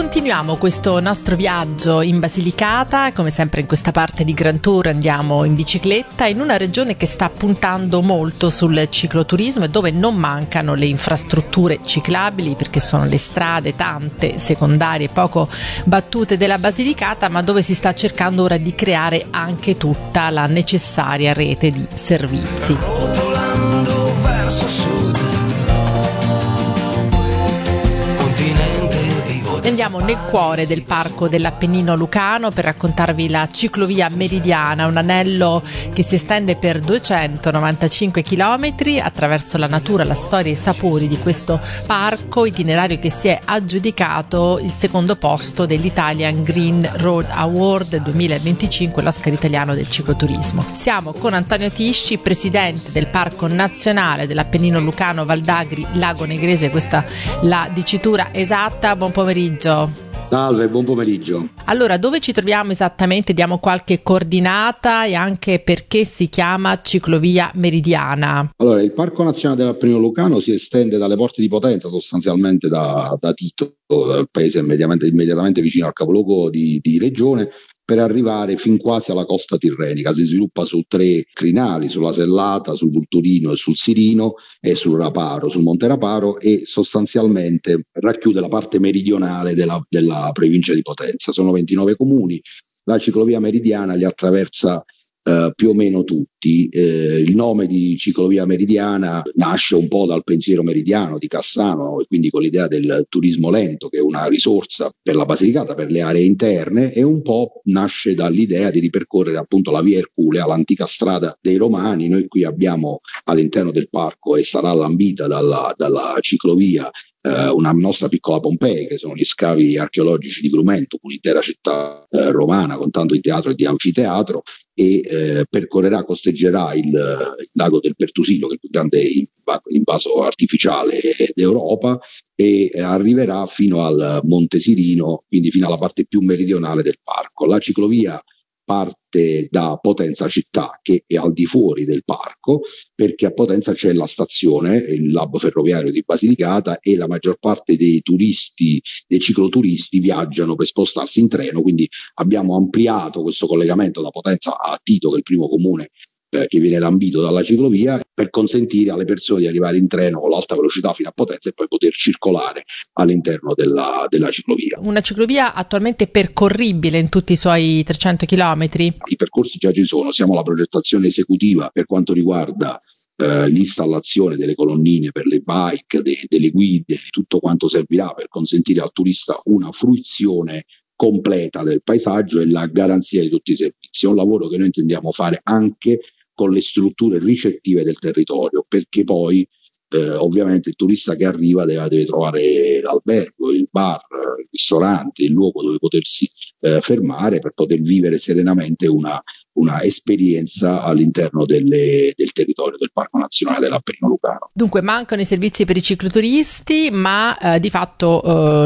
Continuiamo questo nostro viaggio in Basilicata, come sempre in questa parte di Grand Tour andiamo in bicicletta in una regione che sta puntando molto sul cicloturismo e dove non mancano le infrastrutture ciclabili, perché sono le strade tante, secondarie, poco battute della Basilicata, ma dove si sta cercando ora di creare anche tutta la necessaria rete di servizi. Rotolando verso sud, continente vivo. Andiamo nel cuore del parco dell'Appennino Lucano per raccontarvi la ciclovia Meridiana, un anello che si estende per 295 chilometri attraverso la natura, la storia e i sapori di questo parco, itinerario che si è aggiudicato il secondo posto dell'Italian Green Road Award 2025, l'Oscar italiano del cicloturismo. Siamo con Antonio Tisci, presidente del Parco Nazionale dell'Appennino Lucano Val d'Agri Lago Negrese, questa la dicitura esatta. Buon pomeriggio. Salve, buon pomeriggio. Allora, dove ci troviamo esattamente? Diamo qualche coordinata e anche perché si chiama ciclovia Meridiana. Allora, il Parco Nazionale dell'Appennino Lucano si estende dalle Porte di Potenza, sostanzialmente da Tito, dal paese immediatamente vicino al capoluogo di regione, per arrivare fin quasi alla costa tirrenica. Si sviluppa su 3 crinali, sulla Sellata, sul Vulturino e sul Sirino, e sul Raparo, sul Monte Raparo, e sostanzialmente racchiude la parte meridionale della provincia di Potenza. Sono 29 comuni, la ciclovia Meridiana li attraversa più o meno tutti. Il nome di ciclovia Meridiana nasce un po' dal pensiero meridiano di Cassano, e quindi con l'idea del turismo lento, che è una risorsa per la Basilicata, per le aree interne, e un po' nasce dall'idea di ripercorrere appunto la via Erculea, l'antica strada dei Romani. Noi qui abbiamo all'interno del parco, e sarà lambita dalla ciclovia, una nostra piccola Pompei, che sono gli scavi archeologici di Grumento, un'intera città romana con tanto di teatro e di anfiteatro, e costeggerà il lago del Pertusillo, che è il più grande invaso artificiale d'Europa, e arriverà fino al Monte Sirino, quindi fino alla parte più meridionale del parco. La ciclovia parte da Potenza città, che è al di fuori del parco, perché a Potenza c'è la stazione, il lab ferroviario di Basilicata, e la maggior parte dei cicloturisti viaggiano per spostarsi in treno, quindi abbiamo ampliato questo collegamento da Potenza a Tito, che è il primo comune che viene lambito dalla ciclovia, per consentire alle persone di arrivare in treno con l'alta velocità fino a Potenza e poi poter circolare all'interno della ciclovia. Una ciclovia attualmente percorribile in tutti i suoi 300 chilometri? I percorsi già ci sono, siamo alla progettazione esecutiva per quanto riguarda l'installazione delle colonnine per le bike, delle guide, tutto quanto servirà per consentire al turista una fruizione completa del paesaggio e la garanzia di tutti i servizi. È un lavoro che noi intendiamo fare anche con le strutture ricettive del territorio, perché poi ovviamente il turista che arriva deve trovare l'albergo, il bar, il ristorante, il luogo dove potersi fermare per poter vivere serenamente una esperienza all'interno del territorio del Parco Nazionale dell'Appennino Lucano. Dunque mancano i servizi per i cicloturisti, ma di fatto